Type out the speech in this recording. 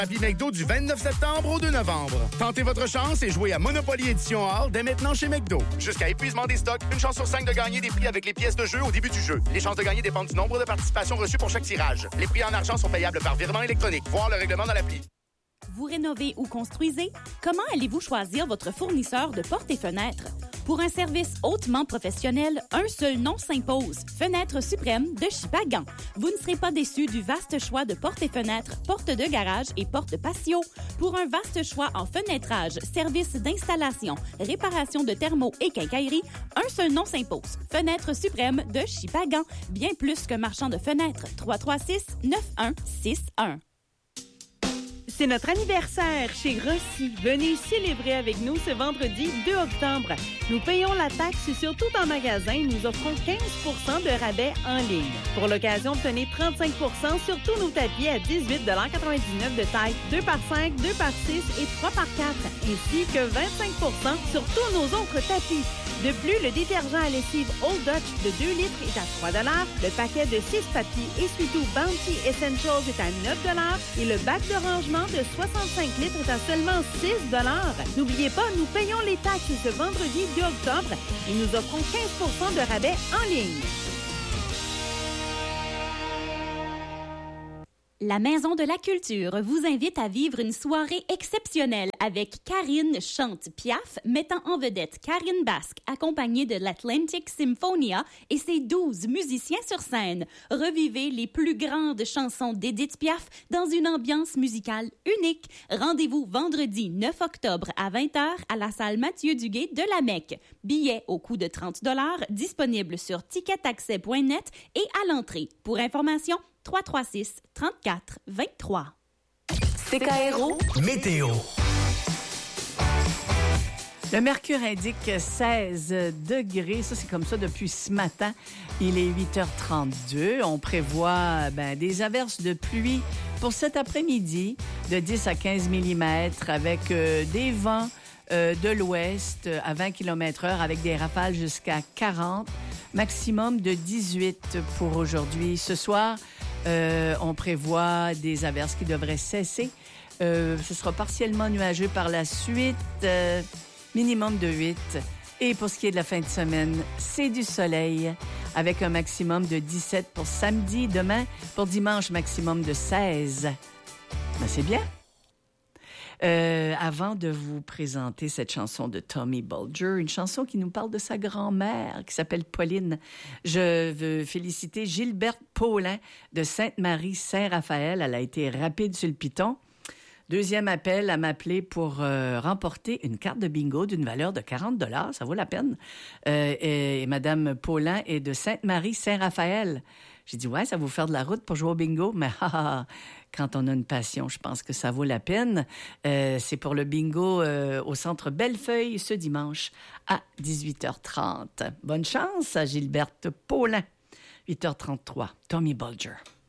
Happy McDo du 29 septembre au 2 novembre. Tentez votre chance et jouez à Monopoly Édition Hall dès maintenant chez McDo. Jusqu'à épuisement des stocks, une chance sur 5 de gagner des prix avec les pièces de jeu au début du jeu. Les chances de gagner dépendent du nombre de participations reçues pour chaque tirage. Les prix en argent sont payables par virement électronique. Voir le règlement dans l'appli. Vous rénovez ou construisez? Comment allez-vous choisir votre fournisseur de portes et fenêtres? Pour un service hautement professionnel, un seul nom s'impose. Fenêtres Suprême de Shippagan. Vous ne serez pas déçus du vaste choix de portes et fenêtres, portes de garage et portes patio. Pour un vaste choix en fenêtrage, services d'installation, réparation de thermos et quincaillerie, un seul nom s'impose. Fenêtres Suprême de Shippagan. Bien plus qu'un marchand de fenêtres. 336-9161. C'est notre anniversaire chez Rossi. Venez célébrer avec nous ce vendredi 2 octobre. Nous payons la taxe sur tout en magasin et nous offrons 15 % de rabais en ligne. Pour l'occasion, obtenez 35 % sur tous nos tapis à 18,99 $ de taille 2x5, 2x6 et 3x4, ainsi que 25 % sur tous nos autres tapis. De plus, le détergent à lessive Old Dutch de 2 litres est à 3 $. Le paquet de 6 tapis essuie-tout Bounty Essentials est à 9 $ et le bac de rangement de 65 litres est à seulement 6 $. N'oubliez pas, nous payons les taxes ce vendredi 2 octobre et nous offrons 15 % de rabais en ligne. La Maison de la Culture vous invite à vivre une soirée exceptionnelle avec Karine chante Piaf, mettant en vedette Karine Basque, accompagnée de l'Atlantic Symphonia et ses 12 musiciens sur scène. Revivez les plus grandes chansons d'Édith Piaf dans une ambiance musicale unique. Rendez-vous vendredi 9 octobre à 20h à la salle Mathieu Duguay de la Mecque. Billets au coût de 30 $, disponibles sur ticketaccès.net et à l'entrée. Pour information, 336-34-23. CKRO Météo. Le mercure indique 16 degrés. Ça, c'est comme ça depuis ce matin. Il est 8h32. On prévoit des averses de pluie pour cet après-midi de 10 à 15 mm avec des vents de l'ouest à 20 km/h avec des rafales jusqu'à 40. Maximum de 18 pour aujourd'hui. Ce soir, on prévoit des averses qui devraient cesser. Ce sera partiellement nuageux par la suite. Minimum de 8. Et pour ce qui est de la fin de semaine, c'est du soleil avec un maximum de 17 pour samedi. Demain, pour dimanche, maximum de 16. Ben, c'est bien. Avant de vous présenter cette chanson de Tommy Bulger, une chanson qui nous parle de sa grand-mère qui s'appelle Pauline, je veux féliciter Gilberte Paulin de Sainte-Marie-Saint-Raphaël. Elle a été rapide sur le piton. Deuxième appel à m'appeler pour remporter une carte de bingo d'une valeur de 40 $. Ça vaut la peine. Et Madame Paulin est de Sainte-Marie-Saint-Raphaël. J'ai dit, ouais, ça va vous faire de la route pour jouer au bingo, mais quand on a une passion, je pense que ça vaut la peine. C'est pour le bingo au Centre Bellefeuille ce dimanche à 18h30. Bonne chance à Gilberte Paulin. 8h33, Tommy Bulger.